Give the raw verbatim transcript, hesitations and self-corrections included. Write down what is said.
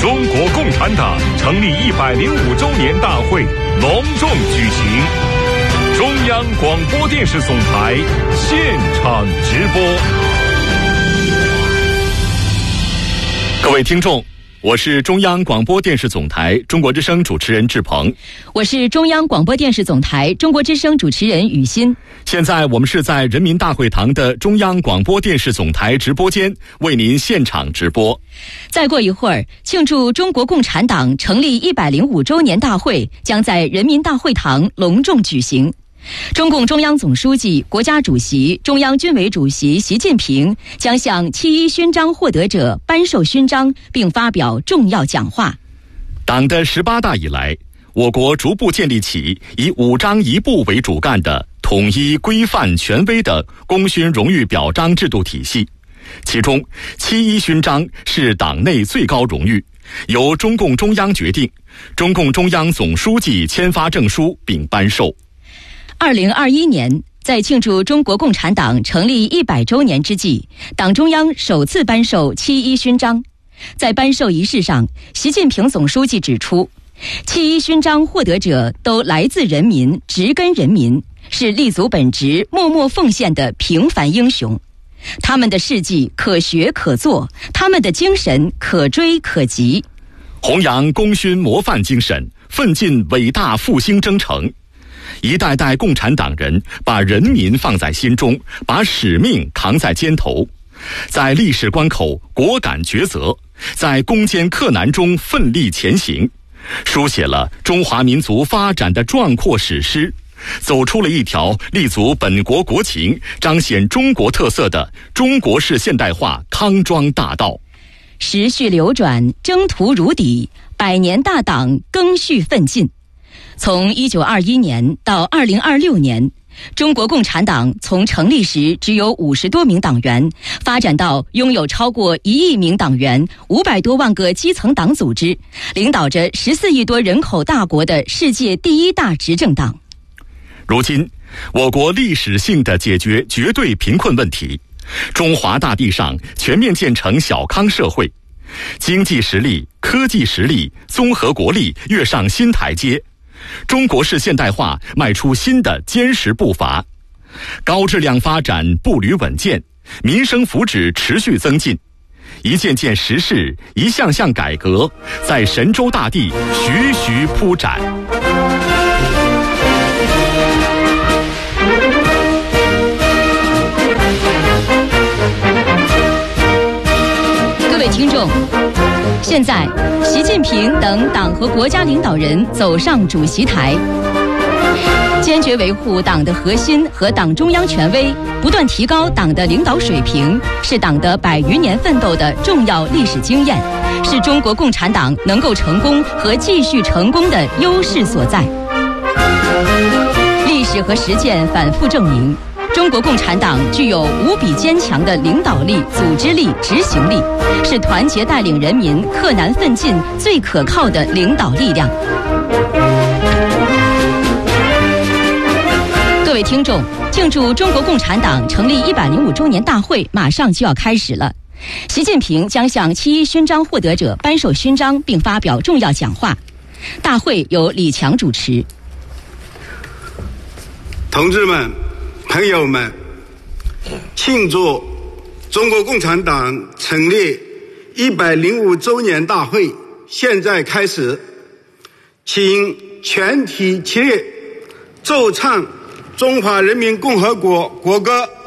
中国共产党成立一百零五周年大会隆重举行，中央广播电视总台现场直播。各位听众，我是中央广播电视总台中国之声主持人志鹏， 我是中央广播电视总台中国之声主持人雨欣。 现在我们是在人民大会堂的中央广播电视总台直播间为您现场直播。 再过一会儿，庆祝中国共产党成立一百零五周年大会将在人民大会堂隆重举行。中共中央总书记、国家主席、中央军委主席习近平将向七一勋章获得者颁授勋章，并发表重要讲话。 党的十八大以来，我国逐步建立起以五章一部为主干的统一、规范、权威的功勋荣誉表彰制度体系。其中，七一勋章是党内最高荣誉，由中共中央决定，中共中央总书记签发证书并颁授。 二零二一年，在庆祝中国共产党成立一百周年之际，党中央首次颁授七一勋章。在颁授仪式上，习近平总书记指出，七一勋章获得者都来自人民，植根人民，是立足本职、默默奉献的平凡英雄。他们的事迹可学可做，他们的精神可追可及。 弘扬功勋模范精神，奋进伟大复兴征程。一代代共产党人把人民放在心中，把使命扛在肩头，在历史关口果敢抉择，在攻坚克难中奋力前行，书写了中华民族发展的壮阔史诗，走出了一条立足本国国情、彰显中国特色的中国式现代化康庄大道。 时序流转，征途如砥，百年大党更续奋进。从一九二一年到二零二六年，中国共产党从成立时只有五十多名党员，发展到拥有超过一亿名党员、五百多万个基层党组织，领导着十四亿多人口大国的世界第一大执政党。 如今，我国历史性的解决绝对贫困问题，中华大地上全面建成小康社会，经济实力、科技实力、综合国力跃上新台阶。中国式现代化迈出新的坚实步伐，高质量发展步履稳健，民生福祉持续增进，一件件实事，一项项改革，在神州大地徐徐铺展。 各位听众，现在习近平等党和国家领导人走上主席台，坚决维护党的核心和党中央权威，不断提高党的领导水平，是党的百余年奋斗的重要历史经验，是中国共产党能够成功和继续成功的优势所在。历史和实践反复证明，中国共产党具有无比坚强的领导力、组织力、执行力，是团结带领人民克难奋进最可靠的领导力量。各位听众，庆祝中国共产党成立一百零五周年大会马上就要开始了。习近平将向七一勋章获得者颁授勋章并发表重要讲话。大会由李强主持。 同志们、朋友们，庆祝中国共产党成立一百零五周年大会现在开始，请全体起立，奏唱中华人民共和国国歌。